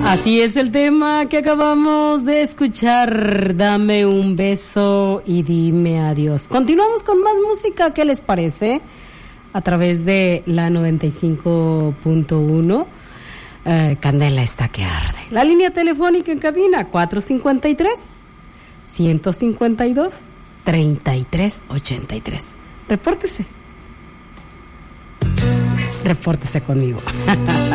Así es el tema que acabamos de escuchar. Dame un beso y dime adiós. Continuamos con más música, ¿qué les parece? A través de la 95.1. Candela está que arde. La línea telefónica en cabina 453-152-3383. Repórtese conmigo.